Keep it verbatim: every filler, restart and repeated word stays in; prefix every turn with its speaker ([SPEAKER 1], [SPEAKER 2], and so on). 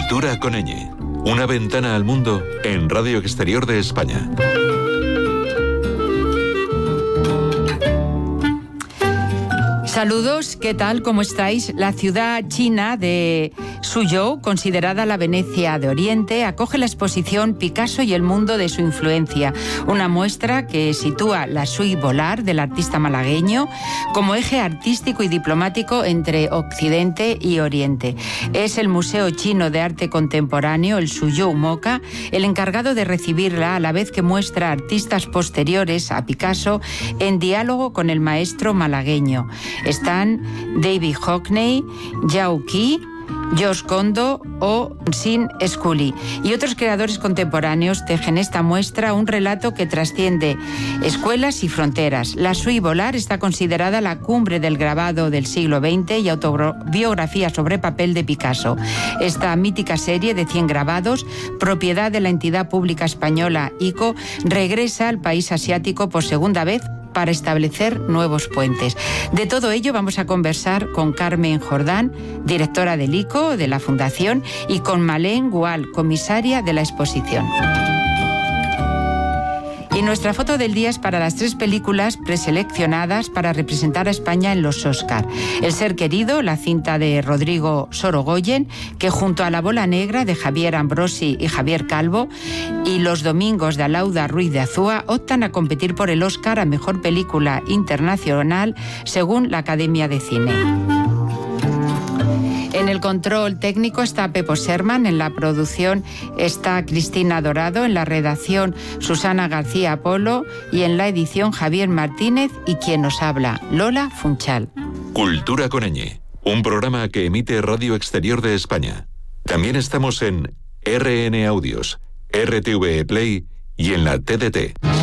[SPEAKER 1] Cultura con ñ. Una ventana al mundo en Radio Exterior de España.
[SPEAKER 2] Saludos, ¿qué tal? ¿Cómo estáis? La ciudad china de Suzhou, considerada la Venecia de Oriente, acoge la exposición Picasso y el mundo de su influencia, una muestra que sitúa la Sui Volar del artista malagueño como eje artístico y diplomático entre Occidente y Oriente. Es el Museo Chino de Arte Contemporáneo, el Suzhou MOCA, el encargado de recibirla, a la vez que muestra artistas posteriores a Picasso en diálogo con el maestro malagueño. Están David Hockney, Yao Qi, Josh Kondo o Sin Scully. Y otros creadores contemporáneos tejen esta muestra un relato que trasciende escuelas y fronteras. La Sui Volar está considerada la cumbre del grabado del siglo veinte y autobiografía sobre papel de Picasso. Esta mítica serie de cien grabados, propiedad de la entidad pública española I C O, regresa al país asiático por segunda vez para establecer nuevos puentes. De todo ello vamos a conversar con Carmen Jordán, directora del I C O, de la Fundación, y con Malén Gual, comisaria de la exposición. Y nuestra foto del día es para las tres películas preseleccionadas para representar a España en los Oscar. El ser querido, la cinta de Rodrigo Sorogoyen, que junto a La bola negra de Javier Ambrosi y Javier Calvo, y Los domingos de Alauda Ruiz de Azúa, optan a competir por el Oscar a Mejor Película Internacional según la Academia de Cine. En el control técnico está Pepo Sherman, en la producción está Cristina Dorado, en la redacción Susana García Polo y en la edición Javier Martínez y quien nos habla, Lola Funchal.
[SPEAKER 1] Cultura con ñ, un programa que emite Radio Exterior de España. También estamos en R N Audios, R T V E Play y en la T D T.